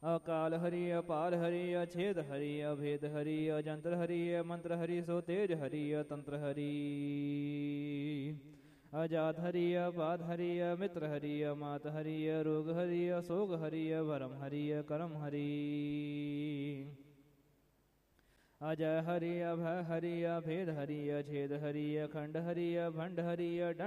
अकाल हरि अपार हरि अछेद हरि अभेद हरि अजंत्र हरि मंत्र हरि सो तेज हरि तंत्र हरि अजात हरि अपाद हरि मित्र हरि मात हरि रोग हरि शोक हरि भरम हरि करम हरि अजय हरि अभय हरि अभेद हरि अछेद हरि अखंड हरि भंड हरि